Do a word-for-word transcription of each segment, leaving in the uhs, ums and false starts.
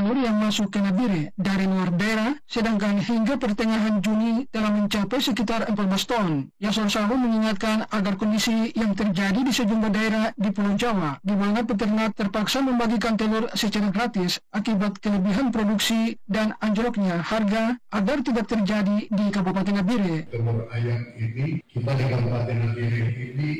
telur yang masuk ke Nabire dari luar daerah, sedangkan hingga pertengahan Juni telah mencapai sekitar empat belas ton. Yasser Sahro mengingatkan agar kondisi yang terjadi di sejumlah daerah di Pulau Jawa, di mana peternak terpaksa membagikan telur secara gratis akibat kelebihan produksi dan anjloknya harga, agar tidak terjadi di Kabupaten Nabire. Telur ayam ini kita di Kabupaten Nabire ini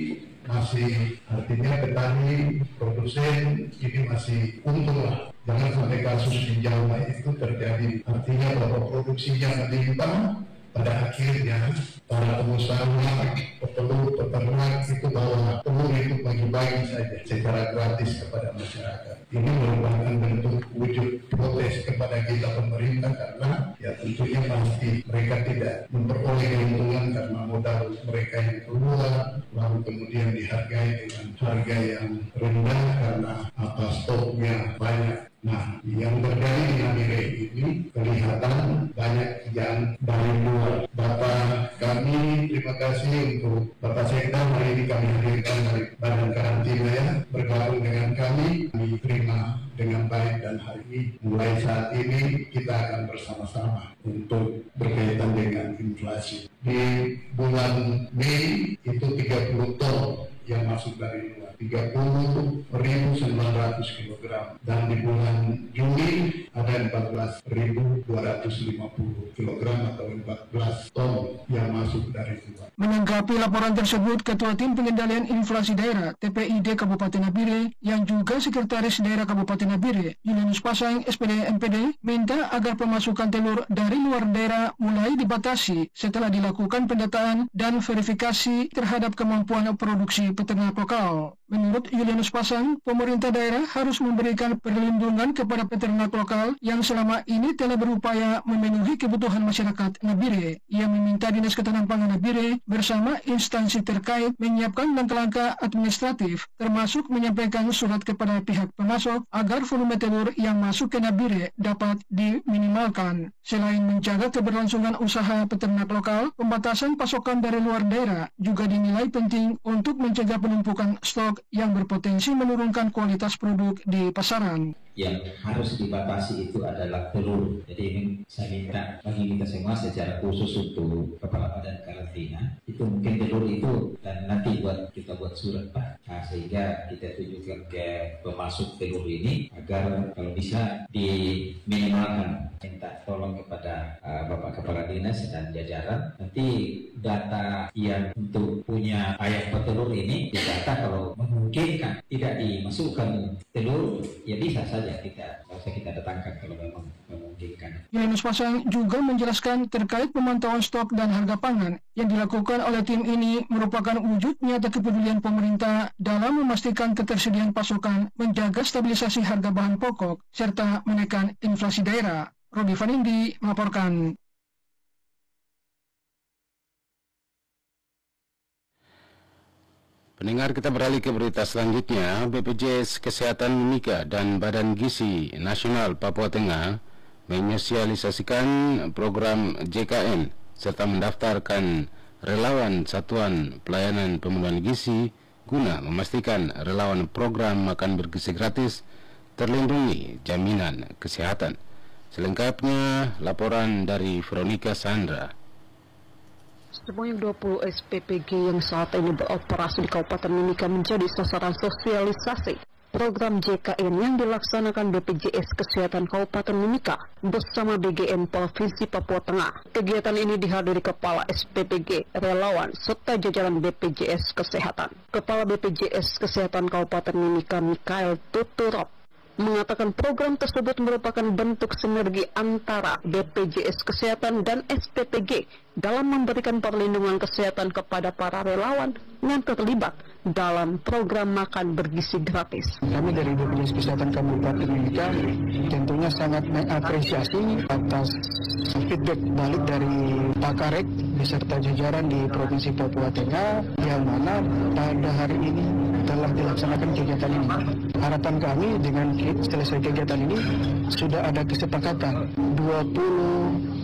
masih, artinya petani, produsen ini masih untung lah. Jangan sampai kasus di Jawa itu terjadi. Artinya bahwa produksinya melimpah, pada akhirnya para pengusaha, petelur, peternak itu bahwa telur itu bagi-bagi saja secara gratis kepada masyarakat. Ini merupakan bentuk wujud protes kepada kita pemerintah, karena ya tentunya pasti mereka tidak memperoleh keuntungan karena modal mereka yang keluar, lalu kemudian dihargai dengan harga yang rendah karena apa stoknya banyak. Nah, yang terjadi di Nabire ini kelihatan banyak yang dari luar. Bapak kami, terima kasih untuk Bapak Sekda, hari ini kami hadirkan dari Badan Karantina ya, bergabung dengan kami, kami terima dengan baik, dan hari ini mulai saat ini kita akan bersama-sama untuk berkaitan dengan inflasi. Di bulan Mei itu tiga puluh ton yang masuk dari luar, tiga puluh ribu sembilan ratus kilogram, dan di bulan Juni ada empat belas ribu dua ratus lima puluh kilogram atau empat belas ton yang masuk dari luar. Menanggapi laporan tersebut, Ketua Tim Pengendalian Inflasi Daerah T P I D Kabupaten Nabire yang juga Sekretaris Daerah Kabupaten Nabire Yulianus Pasang S P D M P D minta agar pemasukan telur dari luar daerah mulai dibatasi setelah dilakukan pendataan dan verifikasi terhadap kemampuan produksi peternak lokal. Menurut Yulianus Pasang, pemerintah daerah harus memberikan perlindungan kepada peternak lokal yang selama ini telah berupaya memenuhi kebutuhan masyarakat Nabire. Ia meminta Dinas Ketahanan Pangan Nabire bersama instansi terkait menyiapkan langkah-langkah administratif, termasuk menyampaikan surat kepada pihak pemasok agar volume telur yang masuk ke Nabire dapat diminimalkan. Selain menjaga keberlangsungan usaha peternak lokal, pembatasan pasokan dari luar daerah juga dinilai penting untuk mencegah penumpukan stok yang berpotensi menurunkan kualitas produk di pasaran. Yang harus dibatasi itu adalah telur. Jadi ini saya minta bagi kita semua secara khusus untuk Kepala Badan Karantina, itu mungkin telur itu, dan nanti buat kita buat surat Pak, nah, sehingga kita tunjukkan ke pemasok telur ini agar kalau bisa diminimalkan. Minta tolong kepada uh, Bapak Kepala Dinas dan jajaran, nanti data yang untuk punya ayam petelur ini didata, kalau memungkinkan tidak dimasukkan telur ya bisa saja kita, kalau kita datangkan kalau memang memungkinkan. Yulianus Pasang juga menjelaskan terkait pemantauan stok dan harga pangan yang dilakukan oleh tim ini merupakan wujud nyata kepedulian pemerintah dalam memastikan ketersediaan pasokan, menjaga stabilisasi harga bahan pokok, serta menekan inflasi daerah. Rodi Vanindi melaporkan. Pendengar, kita beralih ke berita selanjutnya. B P J S Kesehatan Mimika dan Badan Gizi Nasional Papua Tengah menyosialisasikan program J K N serta mendaftarkan relawan Satuan Pelayanan Pemenuhan Gizi guna memastikan relawan program makan bergizi gratis terlindungi jaminan kesehatan. Selengkapnya laporan dari Veronica Sandra. Sebanyak dua puluh S P P G yang saat ini beroperasi di Kabupaten Mimika menjadi sasaran sosialisasi program J K N yang dilaksanakan B P J S Kesehatan Kabupaten Mimika bersama B G M Provinsi Papua Tengah. Kegiatan ini dihadiri Kepala S P P G, relawan, serta jajaran B P J S Kesehatan. Kepala B P J S Kesehatan Kabupaten Mimika, Mikael Tuturop, mengatakan program tersebut merupakan bentuk sinergi antara B P J S Kesehatan dan S P P G dalam memberikan perlindungan kesehatan kepada para relawan yang terlibat dalam program makan bergizi gratis. Kami dari B P J S Kesehatan Kabupaten Mimika tentunya sangat mengapresiasi atas feedback balik dari Pak Karek beserta jajaran di Provinsi Papua Tengah yang mana pada hari ini telah dilaksanakan kegiatan ini. Harapan kami dengan selesai kegiatan ini sudah ada kesepakatan dua puluh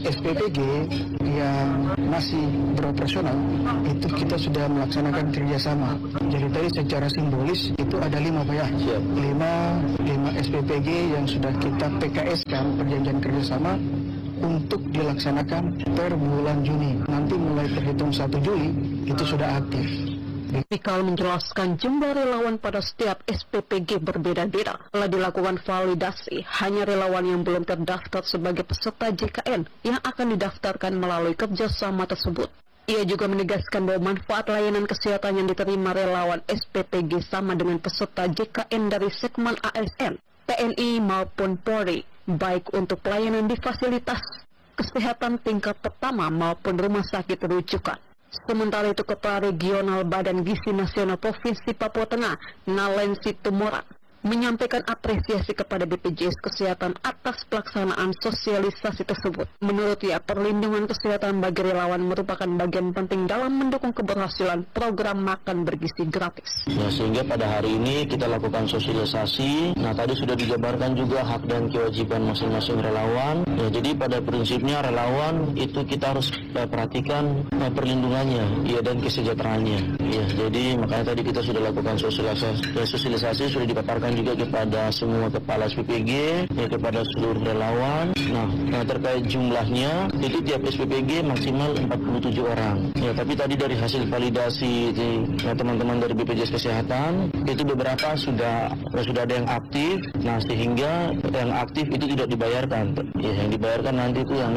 S P P G yang masih beroperasional itu kita sudah melaksanakan kerjasama. Jadi tadi secara simbolis itu ada lima Pak ya, lima, lima S P P G yang sudah kita P K S-kan perjanjian kerjasama untuk dilaksanakan per bulan Juni. Nanti mulai terhitung satu Juli itu sudah aktif. Pikal menjelaskan jumlah relawan pada setiap S P P G berbeda-beda. Telah dilakukan validasi, hanya relawan yang belum terdaftar sebagai peserta J K N yang akan didaftarkan melalui kerjasama tersebut. Ia juga menegaskan bahwa manfaat layanan kesehatan yang diterima relawan S P P G sama dengan peserta J K N dari segmen A S N, T N I maupun Polri, baik untuk pelayanan di fasilitas kesehatan tingkat pertama maupun rumah sakit rujukan. Sementara itu, Kepala Regional Badan Gizi Nasional Provinsi Papua Tengah, Nalen Situmorang, menyampaikan apresiasi kepada B P J S Kesehatan atas pelaksanaan sosialisasi tersebut. Menurutnya, perlindungan kesehatan bagi relawan merupakan bagian penting dalam mendukung keberhasilan program makan bergizi gratis. Ya, sehingga pada hari ini kita lakukan sosialisasi. Nah, tadi sudah dijabarkan juga hak dan kewajiban masing-masing relawan. Ya, jadi pada prinsipnya relawan itu kita harus uh, perhatikan uh, perlindungannya, ya, dan kesejahteraannya. Ya, jadi makanya tadi kita sudah lakukan sosialisasi, sosialisasi sudah dipaparkan juga kepada semua kepala S P P G, ya, kepada seluruh relawan. Nah, nah terkait jumlahnya, itu tiap S P P G maksimal empat puluh tujuh orang. Ya, tapi tadi dari hasil validasi ya, teman-teman dari B P J S Kesehatan, itu beberapa sudah sudah ada yang aktif. Nah, sehingga yang aktif itu tidak dibayarkan. Ya, yang dibayarkan nanti itu yang